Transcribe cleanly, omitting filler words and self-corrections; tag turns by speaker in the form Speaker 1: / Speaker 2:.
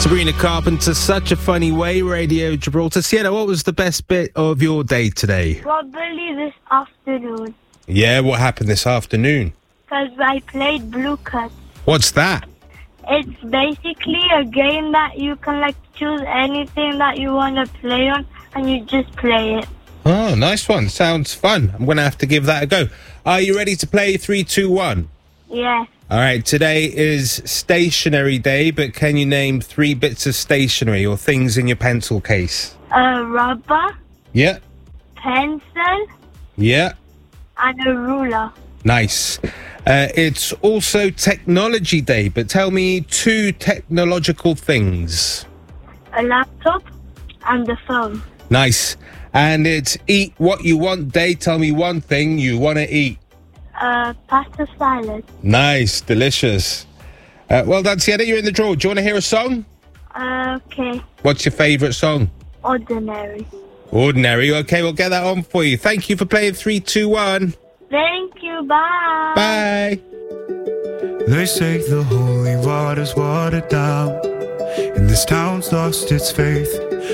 Speaker 1: Sabrina Carpenter, Such a Funny Way, Radio Gibraltar. Sienna, what was the best bit of your day today?
Speaker 2: Probably this afternoon.
Speaker 1: Yeah, what happened this afternoon?
Speaker 2: Because I played Blue Cut.
Speaker 1: What's that?
Speaker 2: It's basically a game that you can choose anything that you want to play on and you just play it.
Speaker 1: Oh, nice one. Sounds fun. I'm going to have to give that a go. Are you ready to play 3, 2, 1?
Speaker 2: Yeah.
Speaker 1: All right, today is stationery day, but can you name 3 bits of stationery or things in your pencil case?
Speaker 2: A rubber,
Speaker 1: Yeah.
Speaker 2: pencil,
Speaker 1: Yeah.
Speaker 2: and a ruler.
Speaker 1: Nice. It's also technology day, but tell me 2 technological things.
Speaker 2: A laptop and a phone.
Speaker 1: Nice. And it's eat what you want day. Tell me one thing you want to eat.
Speaker 2: Pasta salad.
Speaker 1: Nice. Delicious. Well done, Sienna. You're in the draw. Do you want to hear a song?
Speaker 2: Okay.
Speaker 1: What's your favourite song?
Speaker 2: Ordinary.
Speaker 1: Ordinary. Okay, we'll get that on for you. Thank you for playing 3, 2, 1.
Speaker 2: Thank you. Bye.
Speaker 1: Bye.
Speaker 3: They say the holy water's watered down, and this town's lost its faith.